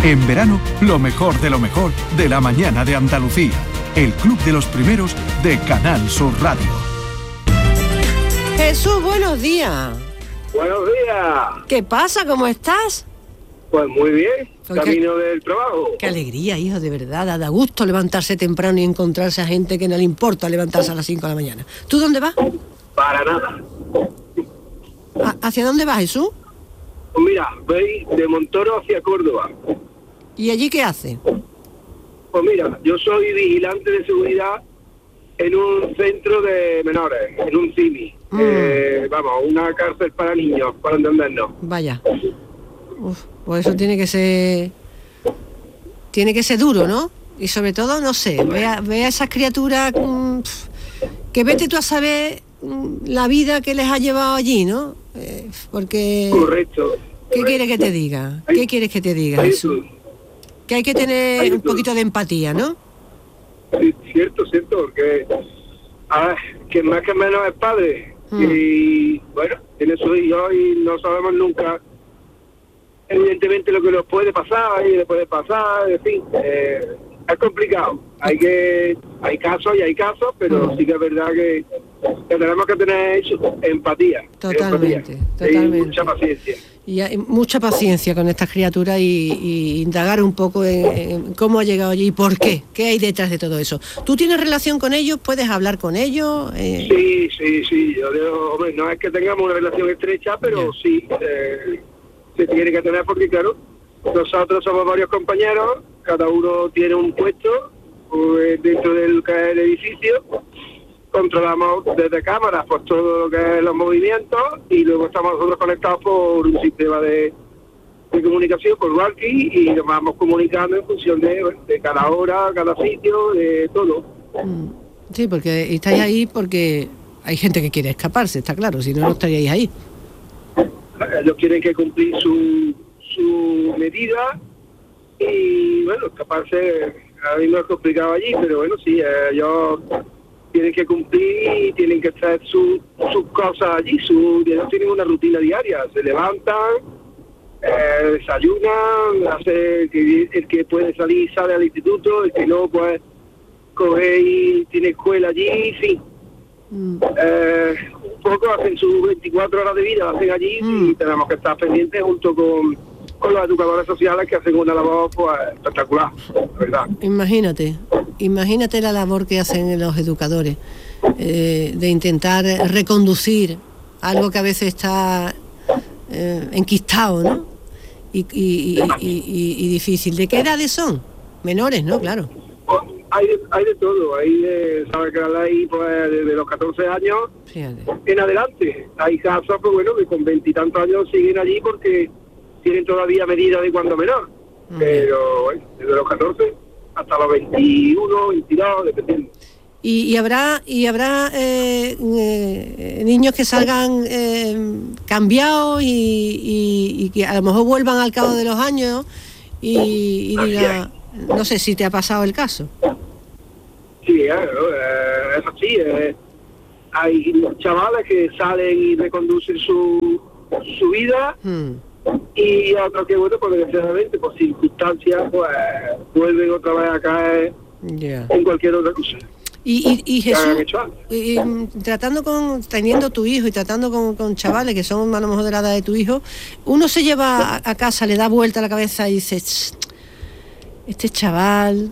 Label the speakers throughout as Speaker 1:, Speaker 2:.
Speaker 1: En verano, lo mejor de la mañana de Andalucía. El Club de los Primeros de Canal Sur Radio.
Speaker 2: Jesús, buenos días.
Speaker 3: Buenos días.
Speaker 2: ¿Qué pasa? ¿Cómo estás?
Speaker 3: Pues muy bien, camino del trabajo.
Speaker 2: Qué alegría, hijo, de verdad. Da gusto levantarse temprano y encontrarse a gente que no le importa levantarse a las 5 de la mañana. ¿Tú dónde vas?
Speaker 3: Para nada.
Speaker 2: ¿Hacia dónde vas, Jesús?
Speaker 3: Pues mira, voy de Montoro hacia Córdoba.
Speaker 2: ¿Y allí qué hace?
Speaker 3: Pues mira, yo soy vigilante de seguridad en un centro de menores, en un CIMI. Vamos, una cárcel para niños, para entendernos.
Speaker 2: Vaya. Uf, pues eso tiene que ser duro, ¿no? Y sobre todo, no sé, ve a esas criaturas que vete tú a saber la vida que les ha llevado allí, ¿no? Porque...
Speaker 3: Correcto.
Speaker 2: ¿Qué quieres que te diga? ¿Qué quieres que te diga, Jesús? Que hay que tener un poquito de empatía, ¿no?
Speaker 3: Sí, cierto, porque que más que menos es padre. Y bueno, tiene sus hijos y no sabemos nunca evidentemente lo que nos puede pasar y le puede pasar, en fin, es complicado. Hay casos y hay casos, pero sí que es verdad que tenemos que tener empatía.
Speaker 2: Totalmente.
Speaker 3: Y mucha paciencia.
Speaker 2: Y hay mucha paciencia con estas criaturas y indagar un poco en cómo ha llegado allí y por qué hay detrás de todo eso. ¿Tú tienes relación con ellos? ¿Puedes hablar con ellos?
Speaker 3: Sí. Yo digo, hombre, no es que tengamos una relación estrecha, pero sí, se tiene que tener porque, claro, nosotros somos varios compañeros, cada uno tiene un puesto dentro del edificio. Controlamos desde cámaras pues todo lo que es los movimientos y luego estamos nosotros conectados por un sistema de comunicación, por walkie, y nos vamos comunicando en función de cada hora, cada sitio, de todo.
Speaker 2: Sí, porque estáis ahí porque hay gente que quiere escaparse, está claro, si no, no estaríais ahí.
Speaker 3: Ellos tienen que cumplir su medida y, bueno, escaparse a mí no es complicado allí, pero bueno, sí, ellos tienen que cumplir y tienen que hacer sus cosas allí. Ellos tienen una rutina diaria, se levantan, desayunan, el que puede salir sale al instituto, el que no pues coge y tiene escuela allí, sí. Un poco hacen sus 24 horas de vida, las hacen allí y tenemos que estar pendientes junto con los educadores sociales que hacen una labor pues espectacular, ¿verdad?
Speaker 2: Imagínate la labor que hacen los educadores de intentar reconducir algo que a veces está enquistado, ¿no? Y difícil. ¿De qué edades son? Menores, ¿no? Claro.
Speaker 3: Hay de todo, sabes que la ley pues desde los 14 años en adelante. Hay casos pues bueno que con 20 y tantos años siguen allí porque tienen todavía medida de cuando menor, pero bueno, desde los 14 hasta los 21, 22, dependiendo.
Speaker 2: Y habrá niños que salgan cambiados y que a lo mejor vuelvan al cabo de los años y digan, no sé si te ha pasado el caso.
Speaker 3: Sí, es así. Hay chavales que salen y reconducen su vida y otros que, bueno, pues desgraciadamente por circunstancias pues vuelven otra vez a caer en cualquier otra cosa.
Speaker 2: Y Jesús, teniendo tu hijo y tratando con chavales que son a lo mejor de la edad de tu hijo, uno se lleva a casa, le da vuelta a la cabeza y dice, este chaval...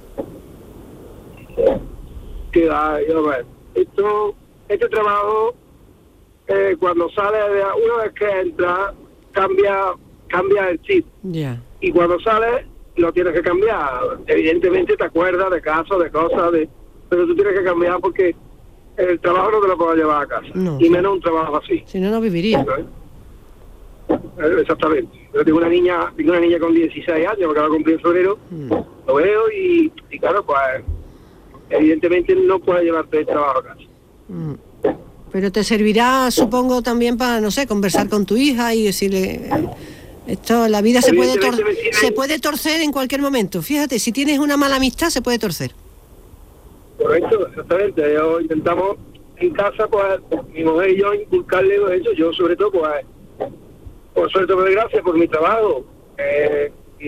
Speaker 3: Que este trabajo cuando sale una vez que entra cambia el chip y cuando sale lo tienes que cambiar. Evidentemente te acuerdas de casos, de cosas, pero tú tienes que cambiar porque el trabajo no te lo puedes llevar a casa, y menos un trabajo así.
Speaker 2: Si no viviría.
Speaker 3: Exactamente. Yo tengo una niña con 16 años porque va a cumplir en febrero, lo veo y claro, pues evidentemente no puede llevarte el trabajo a casa.
Speaker 2: Pero te servirá, supongo, también para, no sé, conversar con tu hija y decirle, la vida se puede torcer en cualquier momento. Fíjate, si tienes una mala amistad se puede torcer.
Speaker 3: Correcto, exactamente. Yo intentamos en casa, pues, mi mujer y yo inculcarle eso. Yo sobre todo, pues, por suerte, por desgracia, por mi trabajo, 20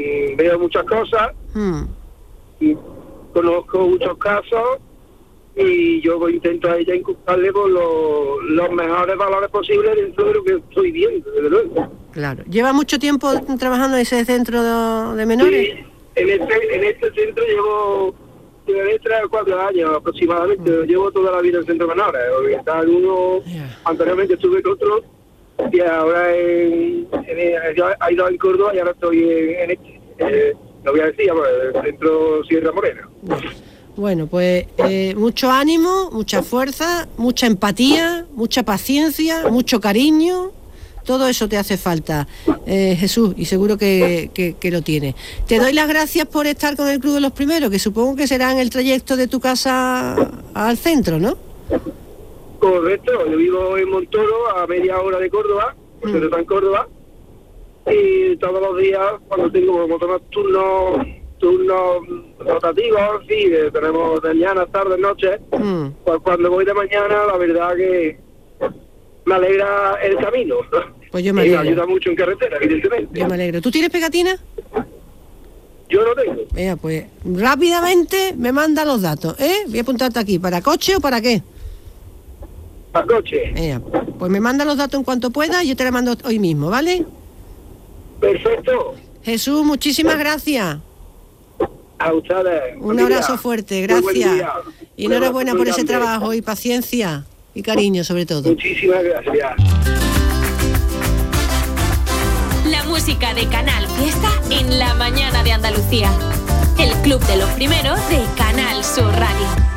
Speaker 3: veo muchas cosas, y conozco muchos casos, y yo intento a ella inculcarle por los mejores valores posibles dentro de lo que estoy viendo, desde luego.
Speaker 2: Claro. ¿Lleva mucho tiempo trabajando en ese centro de menores?
Speaker 3: Sí, en este centro llevo 3 o 4 años aproximadamente. Llevo toda la vida en centro de menores. Anteriormente estuve en otro, y ahora he ido en Córdoba y ahora estoy en este. Lo voy a decir, el centro Sierra Morena.
Speaker 2: Bueno, pues mucho ánimo, mucha fuerza, mucha empatía, mucha paciencia, mucho cariño. Todo eso te hace falta, Jesús, y seguro que lo tienes. Te doy las gracias por estar con el Club de los Primeros, que supongo que será en el trayecto de tu casa al centro, ¿no?
Speaker 3: Correcto, yo vivo en Montoro, a media hora de Córdoba, porque está en Córdoba, y todos los días, cuando tengo turnos rotativos, sí, tenemos mañana, tarde, noche, pues cuando voy de mañana, la verdad que me alegra el camino.
Speaker 2: Pues yo me alegro.
Speaker 3: Me ayuda mucho en carretera, evidentemente.
Speaker 2: Yo me alegro. ¿Tú tienes pegatina?
Speaker 3: Yo no tengo.
Speaker 2: Venga, pues rápidamente me manda los datos, ¿eh? Voy a apuntarte aquí. ¿Para coche o para qué?
Speaker 3: Para coche.
Speaker 2: Venga, pues me manda los datos en cuanto pueda y yo te los mando hoy mismo, ¿vale?
Speaker 3: Perfecto.
Speaker 2: Jesús, muchísimas gracias.
Speaker 3: A ustedes.
Speaker 2: Un abrazo fuerte, gracias. Y enhorabuena por ese trabajo y paciencia y cariño sobre todo.
Speaker 3: Muchísimas gracias.
Speaker 4: La música de Canal Fiesta en la mañana de Andalucía. El Club de los Primeros de Canal Sur Radio.